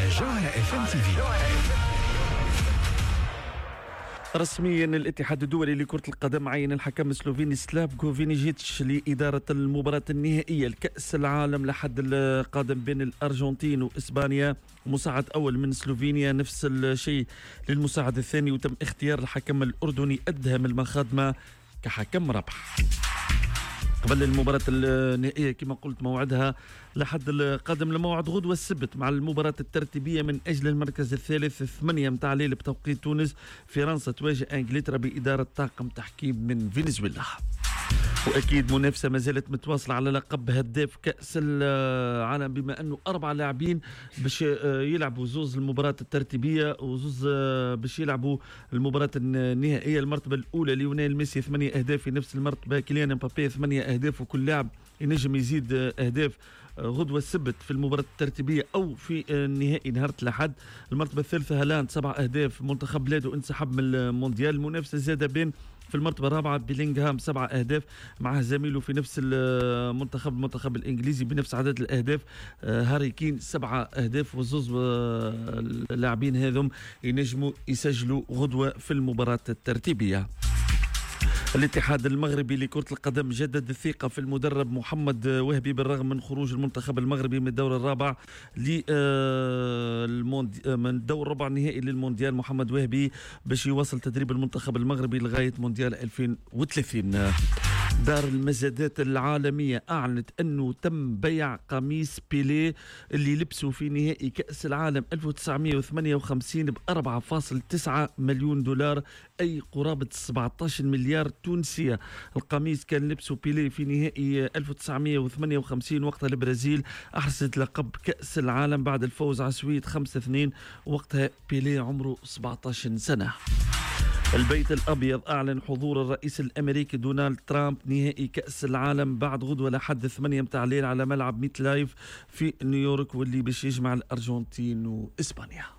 جوهرة FM TV. رسميا الاتحاد الدولي لكرة القدم عين الحكم السلوفيني سلافكو فينيجيتش لإدارة المباراة النهائية لكأس العالم لحد القادم بين الأرجنتين وإسبانيا. مساعد أول من سلوفينيا نفس الشيء للمساعد الثاني، وتم اختيار الحكم الأردني أدهم المخادمة كحكم رابح. قبل المباراة النهائية كما قلت موعدها لحد القادم لموعد غدوة السبت مع المباراة الترتيبية من أجل المركز الثالث 8 متاع الليل بتوقيت تونس. فرنسا تواجه انجلترا بإدارة طاقم تحكيم من فنزويلا. واكيد منافسه ما زالت متواصله على لقب هداف كاس العالم، بما انه 4 لاعبين باش يلعبوا زوز المباراه الترتيبيه وزوز باش يلعبوا المباراه النهائيه. المرتبه الاولى ليونيل ميسي 8 اهداف، في نفس المرتبه كيليان امبابي 8 اهداف، وكل لاعب ينجم يزيد اهداف غدوة السبت في المباراة الترتيبية أو في النهائي نهار الأحد. المرتبة الثالثة هالاند 7 أهداف، منتخب بلاده انسحب من المونديال. المنافسة زاد بين في المرتبة الرابعة بيلينغهام 7 أهداف، معه زميله في نفس المنتخب الإنجليزي بنفس عدد الأهداف هاري كين 7 أهداف، والزوز اللاعبين هذم ينجموا يسجلوا غدوة في المباراة الترتيبية. الاتحاد المغربي لكرة القدم جدد الثقة في المدرب محمد وهبي بالرغم من خروج المنتخب المغربي من الدور الرابع من الدور الربع النهائي للمونديال. محمد وهبي باش يواصل تدريب المنتخب المغربي لغاية مونديال 2030. دار المزادات العالمية أعلنت أنه تم بيع قميص بيليه اللي لبسه في نهائي كأس العالم 1958 ب 4.9 مليون دولار، أي قرابة 17 مليار تونسية. القميص كان لبسه بيليه في نهائي 1958 وقتها البرازيل أحرزت لقب كأس العالم بعد الفوز على السويد 5-2، وقتها بيليه عمره 17 سنة. البيت الأبيض أعلن حضور الرئيس الأمريكي دونالد ترامب نهائي كأس العالم بعد غدوة لحد 8 متاع الليل على ملعب ميت لايف في نيويورك، واللي باش يجمع الأرجنتين وإسبانيا.